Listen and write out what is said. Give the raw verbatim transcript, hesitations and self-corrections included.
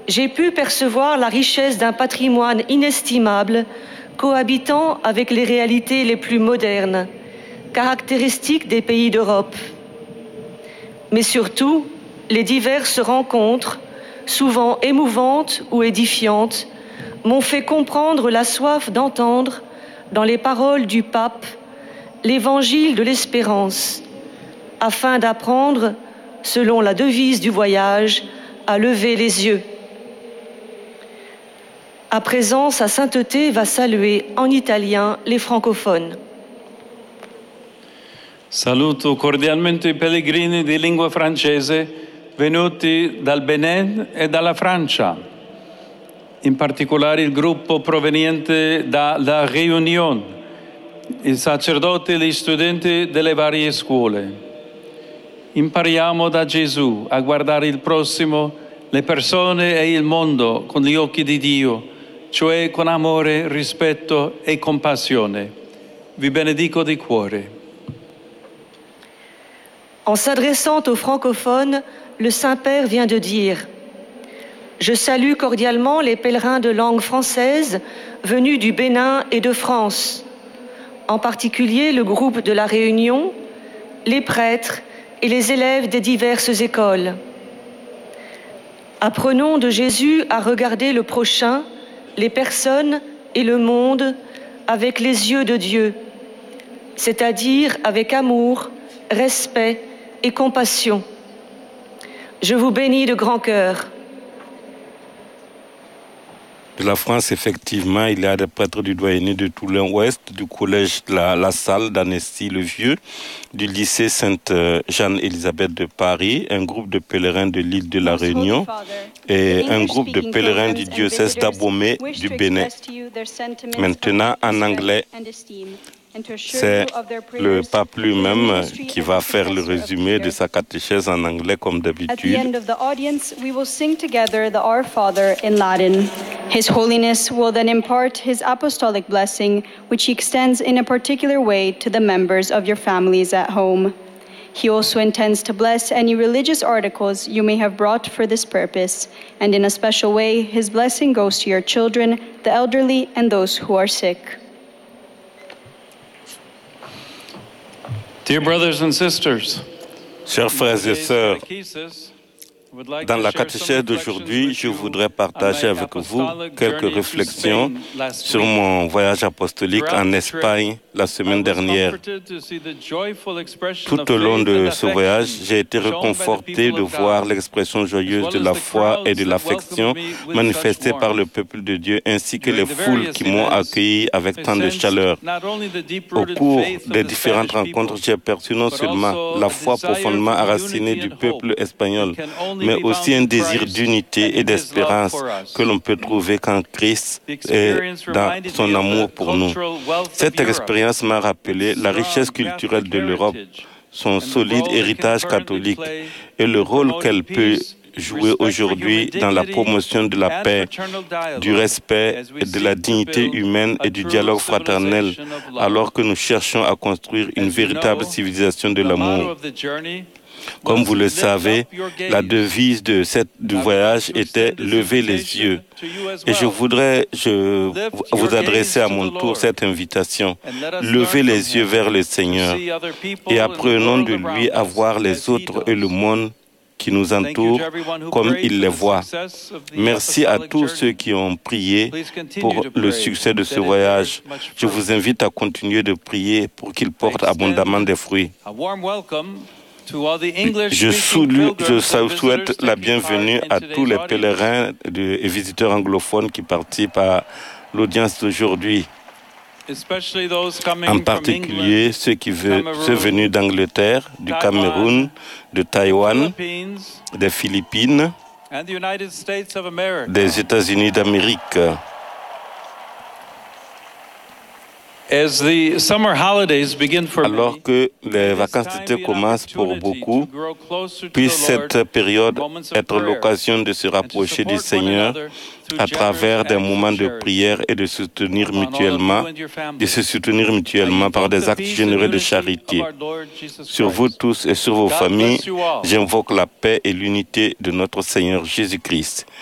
j'ai pu percevoir la richesse d'un patrimoine inestimable cohabitant avec les réalités les plus modernes, caractéristiques des pays d'Europe. Mais surtout, les diverses rencontres, souvent émouvantes ou édifiantes, m'ont fait comprendre la soif d'entendre, dans les paroles du pape, l'évangile de l'espérance, afin d'apprendre, selon la devise du voyage, à lever les yeux. À présent, sa sainteté va saluer en italien les francophones. Saluto cordialmente i pellegrini di lingua francese venuti dal Benin e dalla Francia, in particolare il gruppo proveniente dalla Réunion, i sacerdoti e gli studenti delle varie scuole. Impariamo da Gesù a guardare il prossimo, le persone e il mondo con gli occhi di Dio, cioè con amore, rispetto e compassione. Vi benedico di cuore. En s'adressant aux francophones, le Saint-Père vient de dire « Je salue cordialement les pèlerins de langue française venus du Bénin et de France, en particulier le groupe de la Réunion, les prêtres et les élèves des diverses écoles. Apprenons de Jésus à regarder le prochain, les personnes et le monde avec les yeux de Dieu, c'est-à-dire avec amour, respect et compassion. Je vous bénis de grand cœur. » De la France, effectivement, il y a des prêtres du doyenné de Toulon-Ouest, du collège La, la Salle d'Annecy-le-Vieux, du lycée Sainte-Jeanne-Élisabeth de Paris, un groupe de pèlerins de l'île de la Réunion et un groupe de pèlerins du diocèse d'Abomey du Bénin. Maintenant, en anglais, c'est le pape lui-même qui va faire le résumé de sa catéchèse en anglais comme d'habitude. At the end of the audience, we will sing together the Our Father in Latin. His Holiness will then impart his apostolic blessing, which he extends in a particular way to the members of your families at home. He also intends to bless any religious articles you may have brought for this purpose, and in a special way, his blessing goes to your children, the elderly, and those who are sick. Dear brothers and sisters, Chers frères et sœurs, dans la catéchèse d'aujourd'hui, je voudrais partager avec vous quelques réflexions sur mon voyage apostolique en Espagne la semaine dernière. Tout au long de ce voyage, j'ai été réconforté de voir l'expression joyeuse de la foi et de l'affection manifestée par le peuple de Dieu, ainsi que les foules qui m'ont accueilli avec tant de chaleur. Au cours des différentes rencontres, j'ai perçu non seulement la foi profondément enracinée du peuple espagnol, mais aussi un désir d'unité et d'espérance que l'on peut trouver quand Christ est dans son amour pour nous. Cette expérience m'a rappelé la richesse culturelle de l'Europe, son solide héritage catholique et le rôle qu'elle peut jouer aujourd'hui dans la promotion de la paix, du respect, de la dignité humaine et du dialogue fraternel, alors que nous cherchons à construire une véritable civilisation de l'amour. Comme vous le savez, la devise de cette, du voyage était « Lever les yeux ». Et je voudrais je, vous adresser à mon tour cette invitation. Levez les yeux vers le Seigneur et apprenons de lui à voir les autres et le monde qui nous entourent comme il les voit. Merci à tous ceux qui ont prié pour le succès de ce voyage. Je vous invite à continuer de prier pour qu'il porte abondamment des fruits. Je, soulue, je souhaite la bienvenue à tous les pèlerins et visiteurs anglophones qui participent à l'audience d'aujourd'hui, en particulier ceux qui sont venus d'Angleterre, du Cameroun, de Taïwan, des Philippines, des États-Unis d'Amérique. Alors que les vacances d'été commencent pour beaucoup, puisse cette période être l'occasion de se rapprocher du Seigneur à travers des moments de prière et de soutenir mutuellement, de se soutenir mutuellement par des actes généreux de charité. Sur vous tous et sur vos familles, j'invoque la paix et l'unité de notre Seigneur Jésus-Christ.